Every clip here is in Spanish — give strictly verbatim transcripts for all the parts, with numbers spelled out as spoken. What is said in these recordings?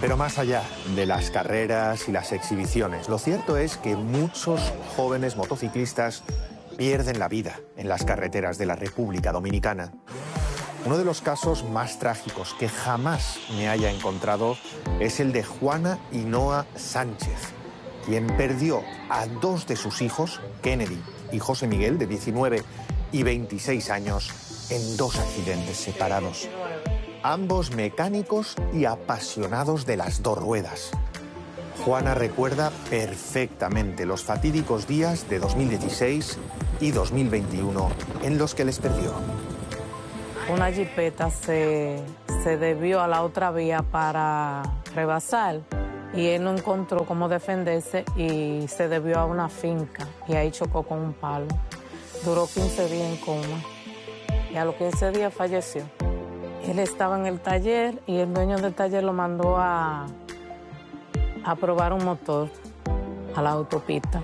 Pero más allá de las carreras y las exhibiciones, lo cierto es que muchos jóvenes motociclistas pierden la vida en las carreteras de la República Dominicana. Uno de los casos más trágicos que jamás me haya encontrado es el de Juana Ainhoa Sánchez, quien perdió a dos de sus hijos, Kennedy y José Miguel, de diecinueve y veintiséis años, en dos accidentes separados. Ambos mecánicos y apasionados de las dos ruedas. Juana recuerda perfectamente los fatídicos días de dos mil dieciséis y dos mil veintiuno en los que les perdió. Una jipeta se, se desvió a la otra vía para rebasar y él no encontró cómo defenderse y se desvió a una finca y ahí chocó con un palo. Duró quince días en coma y a los quince días falleció. Él estaba en el taller y el dueño del taller lo mandó a, a probar un motor a la autopista.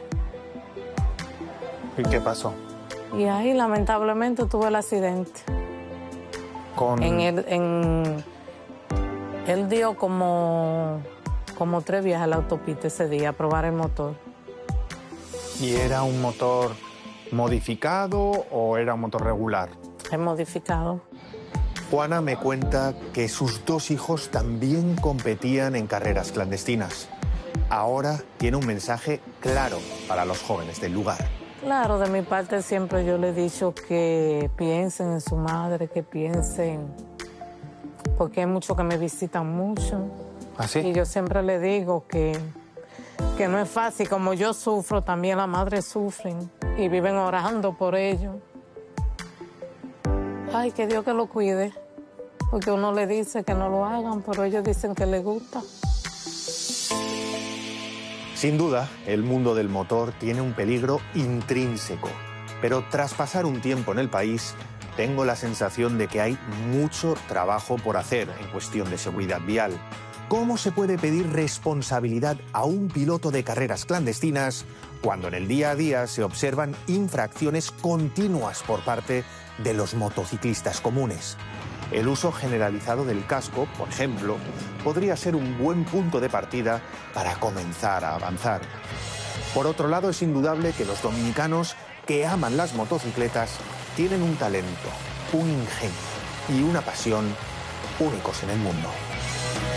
¿Y qué pasó? Y ahí lamentablemente tuvo el accidente. Con... En el, en, él dio como, como tres viajes a la autopista ese día a probar el motor. ¿Y era un motor modificado o era un motor regular? Es modificado. Juana me cuenta que sus dos hijos también competían en carreras clandestinas. Ahora tiene un mensaje claro para los jóvenes del lugar. Claro, de mi parte siempre yo le he dicho que piensen en su madre, que piensen, porque hay muchos que me visitan mucho. ¿Ah, sí? Y yo siempre le digo que, que no es fácil, como yo sufro, también las madres sufren y viven orando por ellos. Ay, que Dios que lo cuide, porque uno le dice que no lo hagan, pero ellos dicen que les gusta. Sin duda, el mundo del motor tiene un peligro intrínseco, pero tras pasar un tiempo en el país, tengo la sensación de que hay mucho trabajo por hacer en cuestión de seguridad vial. ¿Cómo se puede pedir responsabilidad a un piloto de carreras clandestinas cuando en el día a día se observan infracciones continuas por parte de los motociclistas comunes? El uso generalizado del casco, por ejemplo, podría ser un buen punto de partida para comenzar a avanzar. Por otro lado, es indudable que los dominicanos que aman las motocicletas tienen un talento, un ingenio y una pasión únicos en el mundo.